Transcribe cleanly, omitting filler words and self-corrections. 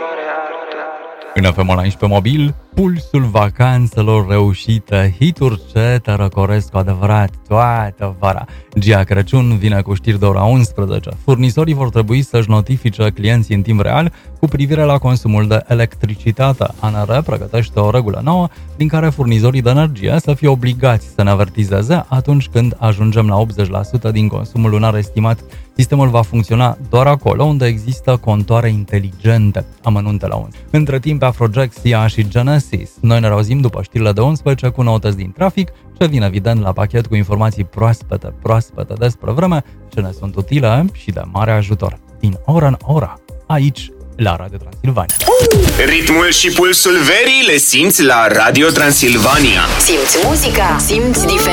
În FM Online și pe mobil, pulsul vacanțelor reușite, hituri ce te răcoresc cu adevărat toată vara. Gia Crăciun vine cu știri de ora 11. Furnizorii vor trebui să-și notifice clienții în timp real cu privire la consumul de electricitate. ANR pregătește o regulă nouă din care furnizorii de energie să fie obligați să ne avertizeze atunci când ajungem la 80% din consumul lunar estimat. Sistemul va funcționa doar acolo unde există contoare inteligente. Amănunte la 11. Între timp, Afrojack, Sia și Genesis. Noi ne reauzim după știrile de 11 cu noutăți din trafic, ce vine evident la pachet cu informații proaspete despre vreme, ce ne sunt utile și de mare ajutor. Din ora în ora, aici, la Radio Transilvania. Ritmul și pulsul verii le simți la Radio Transilvania. Simți muzica, simți diferența.